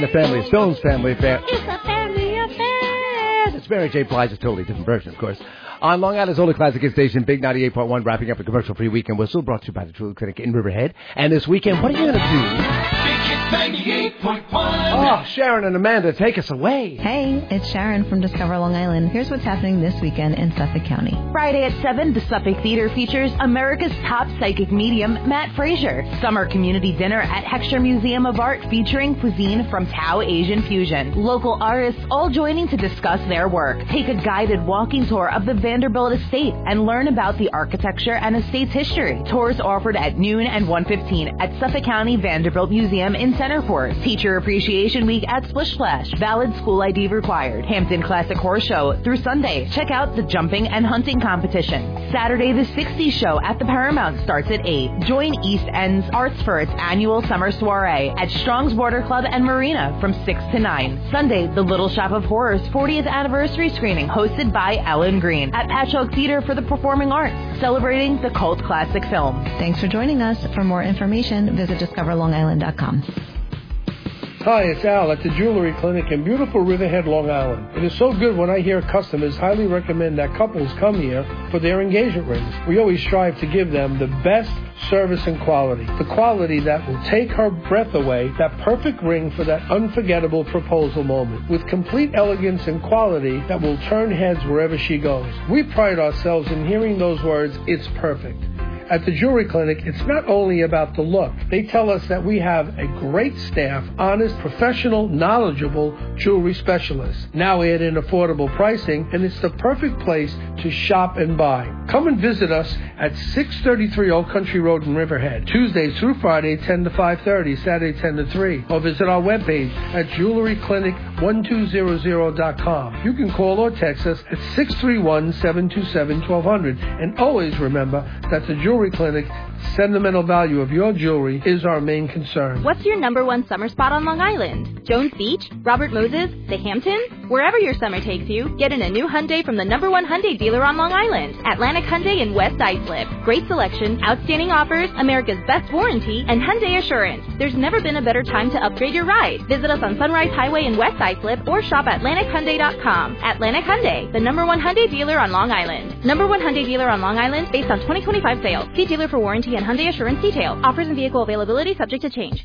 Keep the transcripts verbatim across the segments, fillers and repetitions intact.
The Family Stones family affair. It's a family affair. It's Mary J. Blige's totally different version, of course. On Long Island's only classic hit station, Big ninety-eight point one, wrapping up a commercial-free weekend whistle brought to you by the Jewelry Clinic in Riverhead. And this weekend, what are you going to do? Big Hit ninety-eight point one. Oh, Sharon and Amanda, take us away. Hey, it's Sharon from Discover Long Island. Here's what's happening this weekend in Suffolk County. Friday at seven, the Suffolk Theater features America's top psychic medium, Matt Frazier. Summer community dinner at Heckscher Museum of Art featuring cuisine from Tao Asian Fusion. Local artists all joining to discuss their work. Take a guided walking tour of the Vanderbilt Estate and learn about the architecture and estate's history. Tours offered at noon and one fifteen at Suffolk County Vanderbilt Museum in Centerport. Teacher Appreciation Week at Splish Splash. Valid school I D required. Hampton Classic Horse Show through Sunday. Check out the jumping and hunting competition. Saturday, the sixties show at the Paramount starts at eight. Join East End's Arts for its annual summer soiree at Strong's Water Club and Marina from six to nine. Sunday, the Little Shop of Horrors fortieth anniversary screening hosted by Ellen Green at Patchogue Theater for the Performing Arts, celebrating the cult classic film. Thanks for joining us. For more information, visit discover long island dot com. Hi, it's Al at the Jewelry Clinic in beautiful Riverhead, Long Island. It is so good when I hear customers highly recommend that couples come here for their engagement rings. We always strive to give them the best service and quality. The quality that will take her breath away, that perfect ring for that unforgettable proposal moment. With complete elegance and quality that will turn heads wherever she goes. We pride ourselves in hearing those words, "It's perfect." At the Jewelry Clinic, it's not only about the look. They tell us that we have a great staff, honest, professional, knowledgeable jewelry specialists. Now add in affordable pricing, and it's the perfect place to shop and buy. Come and visit us at six thirty-three Old Country Road in Riverhead, Tuesdays through Friday, ten to five thirty, Saturday, ten to three. Or visit our webpage at jewelry clinic one two zero zero dot com. You can call or text us at six three one, seven two seven, one two zero zero. And always remember that the Jewelry Clinic, sentimental value of your jewelry is our main concern. What's your number one summer spot on Long Island? Jones Beach? Robert Moses? The Hamptons? Wherever your summer takes you, get in a new Hyundai from the number one Hyundai dealer on Long Island, Atlantic Hyundai in West Islip. Great selection, outstanding offers, America's best warranty, and Hyundai Assurance. There's never been a better time to upgrade your ride. Visit us on Sunrise Highway in West Islip or shop atlantic hyundai dot com. Atlantic Hyundai, the number one Hyundai dealer on Long Island. Number one Hyundai dealer on Long Island based on twenty twenty-five sales. See dealer for warranty and Hyundai Assurance details. Offers and vehicle availability subject to change.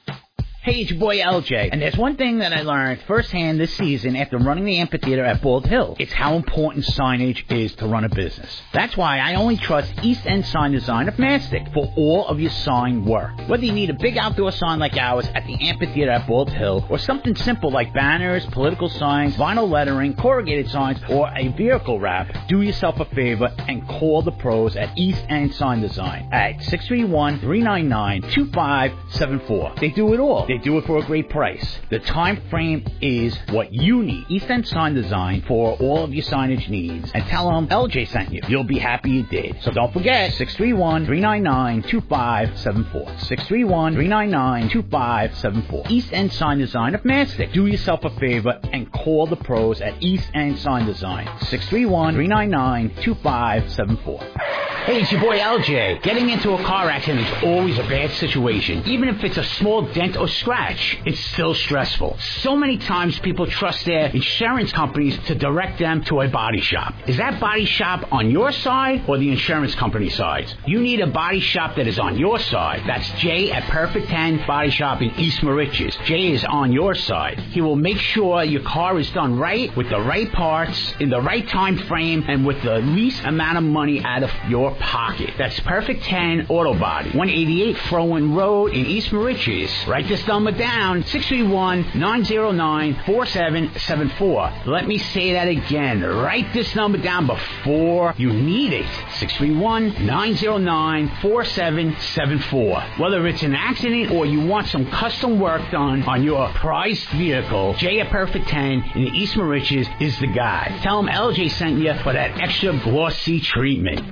Hey, it's your boy L J, and there's one thing that I learned firsthand this season after running the amphitheater at Bald Hill. It's how important signage is to run a business. That's why I only trust East End Sign Design of Mastic for all of your sign work. Whether you need a big outdoor sign like ours at the amphitheater at Bald Hill, or something simple like banners, political signs, vinyl lettering, corrugated signs, or a vehicle wrap, do yourself a favor and call the pros at East End Sign Design at six three one, three nine nine, two five seven four. They do it all. They do it for a great price. The time frame is what you need. East End Sign Design for all of your signage needs. And tell them L J sent you. You'll be happy you did. So don't forget, six three one, three nine nine, two five seven four. six three one, three nine nine, two five seven four. East End Sign Design of Mastic. Do yourself a favor and call the pros at East End Sign Design. six three one, three nine nine, two five seven four. Hey, it's your boy L J. Getting into a car accident is always a bad situation. Even if it's a small dent or scratch, it's still stressful. So many times people trust their insurance companies to direct them to a body shop. Is that body shop on your side or the insurance company side? You need a body shop that is on your side. That's Jay at Perfect ten Body Shop in East Moriches. Jay is on your side. He will make sure your car is done right, with the right parts, in the right time frame, and with the least amount of money out of your pocket. That's Perfect ten Auto Body, one eighty-eight Frowen Road in East Moriches. Write this number down, six three one, nine zero nine, four seven seven four. Let me say that again. Write this number down before you need it. six three one, nine zero nine, four seven seven four. Whether it's an accident or you want some custom work done on your prized vehicle, Jay at Perfect ten in the East Moriches is the guy. Tell him L J sent you for that extra glossy treatment.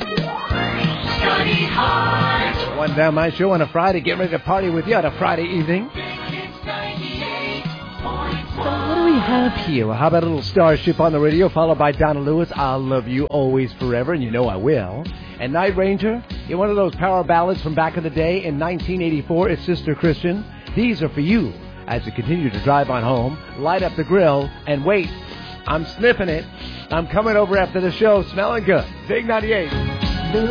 Study hard. One down my show on a Friday. Get ready to party with you on a Friday evening. So what do we have here? Well, how about a little Starship on the radio, followed by Donna Lewis, I'll Love You Always Forever, and you know I will. And Night Ranger, in one of those power ballads from back in the day in nineteen eighty-four, it's Sister Christian. These are for you. as you continue to drive on home, light up the grill, and wait. I'm sniffing it. I'm coming over after the show smelling good. Big ninety-eight.